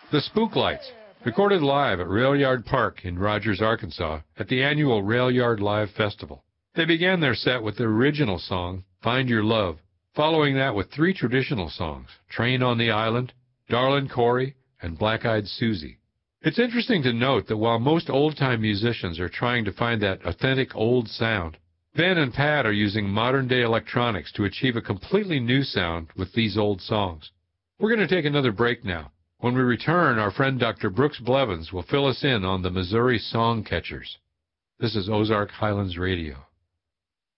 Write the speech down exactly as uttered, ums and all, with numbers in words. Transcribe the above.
The Spooklights, recorded live at Rail Yard Park in Rogers, Arkansas, at the annual Rail Yard Live Festival. They began their set with the original song, Find Your Love, following that with three traditional songs, Train on the Island, Darlin' Corey, and Black-Eyed Susie. It's interesting to note that while most old-time musicians are trying to find that authentic old sound, Ben and Pat are using modern-day electronics to achieve a completely new sound with these old songs. We're going to take another break now. When we return, our friend Doctor Brooks Blevins will fill us in on the Missouri Song Catchers. This is Ozark Highlands Radio.